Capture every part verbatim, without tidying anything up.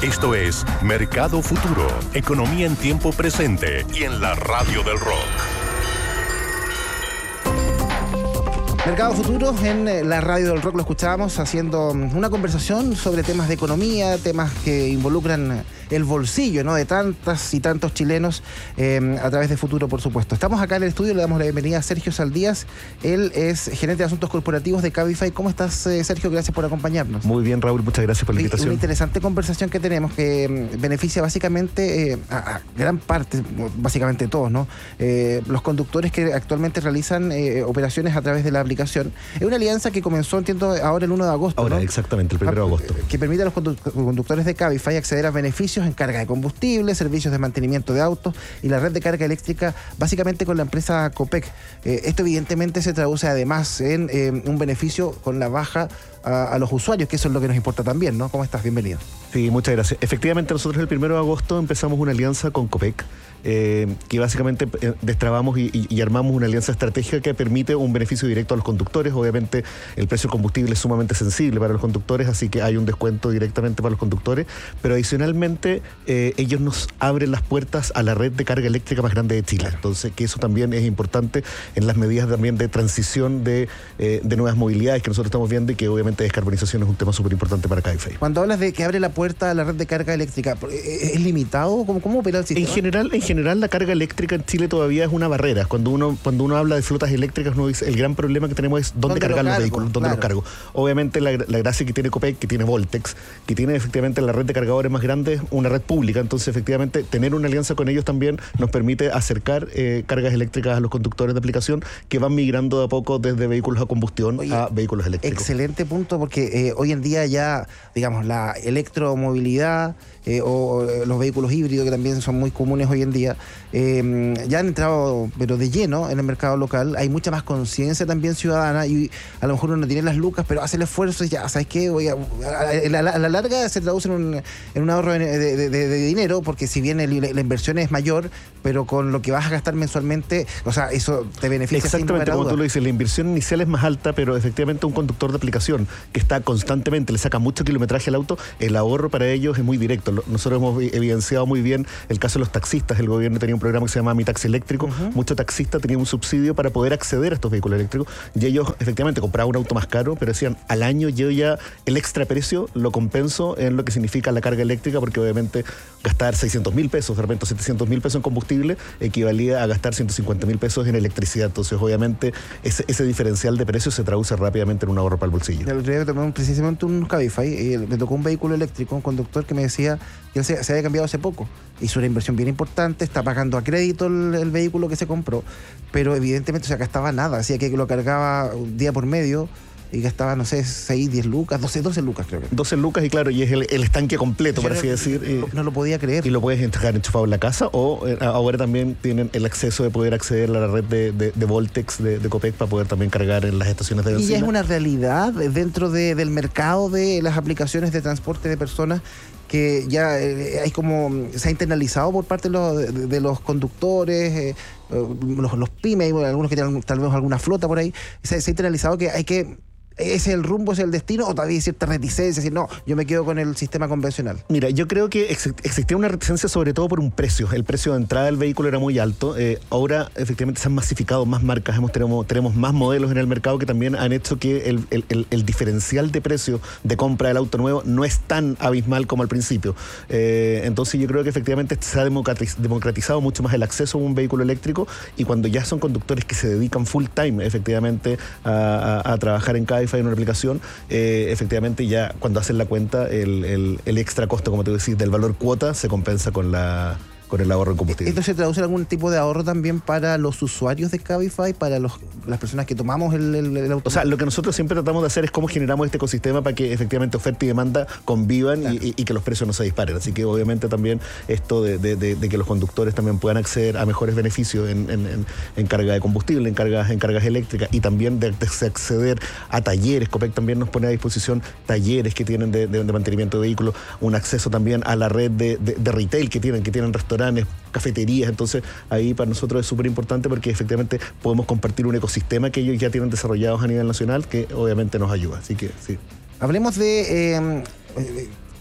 Esto es Mercado Futuro, economía en tiempo presente y en la radio del rock. Mercado Futuro, en la radio del rock lo escuchábamos haciendo una conversación sobre temas de economía, temas que involucran el bolsillo, ¿no?, de tantas y tantos chilenos eh, a través de Futuro, por supuesto. Estamos acá en el estudio, le damos la bienvenida a Sergio Saldías. Él es gerente de asuntos corporativos de Cabify. ¿Cómo estás, eh, Sergio? Gracias por acompañarnos. Muy bien, Raúl, muchas gracias por la invitación. Una interesante conversación que tenemos que eh, beneficia básicamente eh, a, a gran parte, básicamente todos, ¿no? Eh, los conductores que actualmente realizan eh, operaciones a través de la aplicación. Es una alianza que comenzó, entiendo, ahora el uno de agosto. Ahora, ¿no? Exactamente, el primero de agosto. Que permite a los condu conductores de Cabify acceder a beneficios en carga de combustible, servicios de mantenimiento de autos y la red de carga eléctrica, básicamente con la empresa Copec. Eh, esto evidentemente se traduce además en eh, un beneficio con la baja a, a los usuarios, que eso es lo que nos importa también, ¿no? ¿Cómo estás? Bienvenido. Sí, muchas gracias. Efectivamente, nosotros el primero de agosto empezamos una alianza con Copec, eh, que básicamente eh, destrabamos y, y, y armamos una alianza estratégica que permite un beneficio directo a los conductores. Obviamente el precio del combustible es sumamente sensible para los conductores, así que hay un descuento directamente para los conductores, pero adicionalmente eh, ellos nos abren las puertas a la red de carga eléctrica más grande de Chile. Entonces, que eso también es importante en las medidas también de transición de, eh, de nuevas movilidades que nosotros estamos viendo, y que obviamente descarbonización es un tema súper importante para Cabify. Cuando hablas de que abre la puerta a la red de carga eléctrica, ¿es limitado? ¿Cómo, cómo opera el sistema? En general, en general la carga eléctrica en Chile todavía es una barrera. Cuando uno, cuando uno habla de flotas eléctricas, uno dice, el gran problema que tenemos es dónde, ¿Dónde cargar los vehículos, dónde claro. los cargo. Obviamente la, la gracia que tiene Copec, que tiene Voltex, que tiene efectivamente la red de cargadores más grande, una red pública. Entonces efectivamente tener una alianza con ellos también nos permite acercar eh, cargas eléctricas a los conductores de aplicación, que van migrando de a poco desde vehículos a combustión Oye, a vehículos eléctricos. Excelente punto, porque eh, hoy en día ya, digamos, la electromovilidad eh, o eh, los vehículos híbridos, que también son muy comunes hoy en día, eh, ya han entrado, pero de lleno, en el mercado local. Hay mucha más conciencia también ciudadana, y a lo mejor uno no tiene las lucas, pero hace el esfuerzo y ya, ¿sabes qué? Voy a, a, la, a la larga se traduce en un, en un ahorro de, de, de, de dinero, porque si bien el, la inversión es mayor, pero con lo que vas a gastar mensualmente, o sea, eso te beneficia. Exactamente, como tú lo dices, la inversión inicial es más alta, pero efectivamente un conductor de aplicación que está constantemente, le saca mucho kilometraje al auto, el ahorro para ellos es muy directo. Nosotros hemos evidenciado muy bien el caso de los taxistas. El gobierno tenía un programa que se llama Mi Taxi Eléctrico. Uh-huh. Muchos taxistas tenían un subsidio para poder acceder a estos vehículos eléctricos, y ellos efectivamente compraban un auto más caro, pero decían, al año yo ya el extra precio lo compenso en lo que significa la carga eléctrica, porque obviamente gastar seiscientos mil pesos, de repente setecientos mil pesos en combustible, equivalía a gastar ciento cincuenta mil pesos en electricidad. Entonces obviamente ese, ese diferencial de precios se traduce rápidamente en un ahorro para el bolsillo. El otro día tomé precisamente un Cabify y me tocó un vehículo eléctrico, un conductor que me decía que él se, se había cambiado hace poco, hizo una inversión bien importante, está pagando a crédito el, el vehículo que se compró, pero evidentemente, o sea, gastaba nada, hacía que lo cargaba un día por medio y gastaba, no sé, seis, diez lucas, doce, doce lucas creo que. doce lucas, y claro, y es el, el estanque completo, por así no, decir. No, no lo podía creer. Y lo puedes entregar enchufado en la casa, o eh, ahora también tienen el acceso de poder acceder a la red de, de, de Voltex, de, de Copec, para poder también cargar en las estaciones de benzina. Y ya es una realidad dentro de, del mercado de las aplicaciones de transporte de personas, que ya eh, hay como, se ha internalizado por parte de los, de, de los conductores, eh, los, los pymes, algunos que tienen tal vez alguna flota por ahí, se, se ha internalizado que hay que, ¿ese es el rumbo, ese es el destino, o todavía hay cierta reticencia? Es decir, no, yo me quedo con el sistema convencional. Mira, yo creo que ex existía una reticencia sobre todo por un precio. El precio de entrada del vehículo era muy alto. Eh, ahora, efectivamente, se han masificado más marcas. Hemos, tenemos, tenemos más modelos en el mercado que también han hecho que el, el, el, el diferencial de precio de compra del auto nuevo no es tan abismal como al principio. Eh, entonces, yo creo que efectivamente se ha democratizado mucho más el acceso a un vehículo eléctrico, y cuando ya son conductores que se dedican full time, efectivamente, a, a, a trabajar en cada en una aplicación, eh, efectivamente ya cuando hacen la cuenta, el, el, el extra costo, como te decís, del valor cuota se compensa con la con el ahorro en combustible. ¿Esto se traduce en algún tipo de ahorro también para los usuarios de Cabify, para los, las personas que tomamos el, el, el auto? O sea, lo que nosotros siempre tratamos de hacer es cómo generamos este ecosistema para que efectivamente oferta y demanda convivan, claro, y, y que los precios no se disparen. Así que obviamente también esto de, de, de, de que los conductores también puedan acceder a mejores beneficios en, en, en, en carga de combustible, en cargas, en cargas eléctricas, y también de, de acceder a talleres. Copec también nos pone a disposición talleres que tienen de, de, de mantenimiento de vehículos, un acceso también a la red de, de, de retail que tienen, que tienen restaurantes, cafeterías. Entonces ahí para nosotros es súper importante, porque efectivamente podemos compartir un ecosistema que ellos ya tienen desarrollados a nivel nacional, que obviamente nos ayuda. Así que sí. Hablemos de... Eh,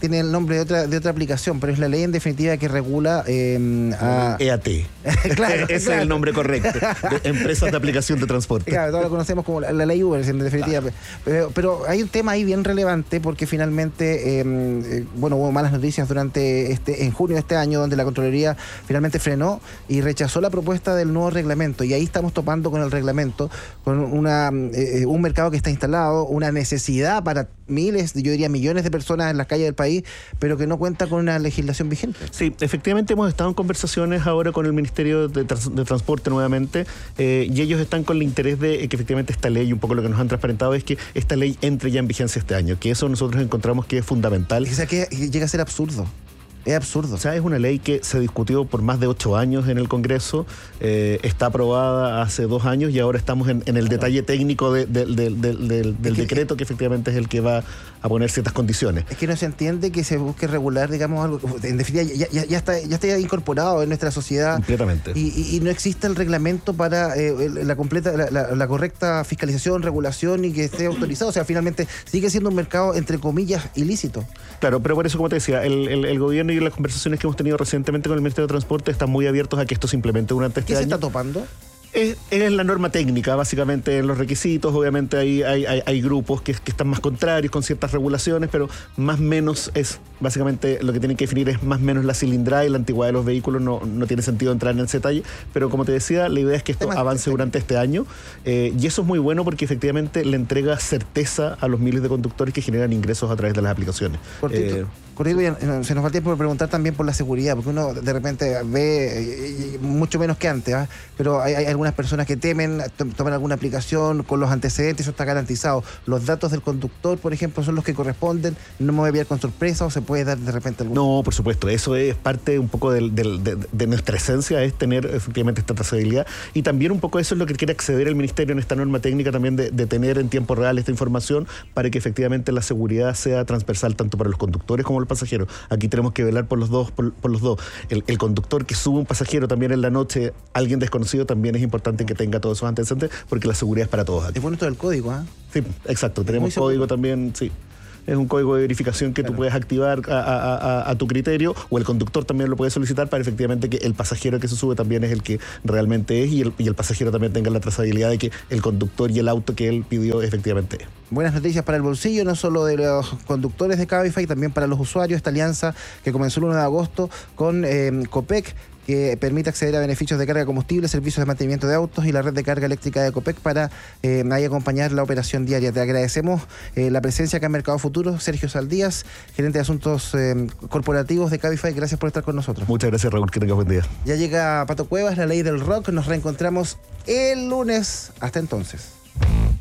tiene el nombre de otra de otra aplicación, pero es la ley en definitiva que regula eh, a... E A T. Claro, Ese claro. es el nombre correcto. De empresas de aplicación de transporte. Claro, todos lo conocemos como la, la ley Uber, en definitiva. Claro. Pero, pero hay un tema ahí bien relevante porque finalmente, eh, eh, bueno, hubo malas noticias durante este, en junio de este año, donde la Contraloría finalmente frenó y rechazó la propuesta del nuevo reglamento. Y ahí estamos topando con el reglamento, con una, eh, un mercado que está instalado, una necesidad para miles, yo diría millones de personas en las calles del país, pero que no cuenta con una legislación vigente. Sí, efectivamente hemos estado en conversaciones ahora con el Ministerio de, Trans de Transporte nuevamente, eh, y ellos están con el interés de que efectivamente esta ley, un poco lo que nos han transparentado es que esta ley entre ya en vigencia este año, que eso nosotros encontramos que es fundamental. O sea, que llega a ser absurdo. Es absurdo. O sea, es una ley que se discutió por más de ocho años en el Congreso, eh, está aprobada hace dos años y ahora estamos en, en el claro. detalle técnico de, de, de, de, de, del es que, decreto que efectivamente es el que va a poner ciertas condiciones. Es que no se entiende que se busque regular, digamos, algo, en definitiva, ya, ya, ya, está, ya está incorporado en nuestra sociedad. Completamente. Y, y, y no existe el reglamento para eh, la completa, la, la, la correcta fiscalización, regulación y que esté autorizado. O sea, finalmente sigue siendo un mercado, entre comillas, ilícito. Claro, pero por eso, como te decía, el, el, el gobierno y las conversaciones que hemos tenido recientemente con el Ministerio de Transporte están muy abiertos a que esto se implemente durante este año. ¿Qué año. se está topando? Es, es la norma técnica, básicamente en los requisitos, obviamente hay, hay, hay, hay grupos que, que están más contrarios con ciertas regulaciones, pero más o menos es, básicamente lo que tienen que definir es más o menos la cilindrada y la antigüedad de los vehículos, no, no tiene sentido entrar en ese detalle, pero como te decía, la idea es que esto avance durante este año, eh, y eso es muy bueno porque efectivamente le entrega certeza a los miles de conductores que generan ingresos a través de las aplicaciones. Cortito. Eh, Corrido, se nos va el tiempo de preguntar también por la seguridad, porque uno de repente ve mucho menos que antes, ¿eh? Pero hay, hay algunas personas que temen, toman alguna aplicación con los antecedentes, eso está garantizado. Los datos del conductor, por ejemplo, son los que corresponden, no me voy a pillar con sorpresa o se puede dar de repente algún... No, por supuesto, eso es parte un poco del, del, de, de nuestra esencia, es tener efectivamente esta trazabilidad, y también un poco eso es lo que quiere acceder el Ministerio en esta norma técnica también de, de tener en tiempo real esta información para que efectivamente la seguridad sea transversal tanto para los conductores como los pasajeros. Aquí tenemos que velar por los dos, por, por los dos. El, el conductor que sube un pasajero también en la noche, alguien desconocido, también es importante que tenga todos esos antecedentes porque la seguridad es para todos aquí. Es bueno todo el código, ¿ah? ¿eh? Sí, exacto. Tenemos código también, sí. Es un código de verificación que claro. tú puedes activar a, a, a, a tu criterio, o el conductor también lo puede solicitar para efectivamente que el pasajero que se sube también es el que realmente es y el, y el pasajero también tenga la trazabilidad de que el conductor y el auto que él pidió efectivamente es. Buenas noticias para el bolsillo, no solo de los conductores de Cabify, también para los usuarios. Esta alianza que comenzó el uno de agosto con eh, Copec, que permite acceder a beneficios de carga de combustible, servicios de mantenimiento de autos y la red de carga eléctrica de Copec para eh, ahí acompañar la operación diaria. Te agradecemos eh, la presencia acá en Mercado Futuro. Sergio Saldías, gerente de asuntos eh, corporativos de Cabify, gracias por estar con nosotros. Muchas gracias, Raúl, que tengas buen día. Ya llega Pato Cuevas, la ley del rock. Nos reencontramos el lunes. Hasta entonces.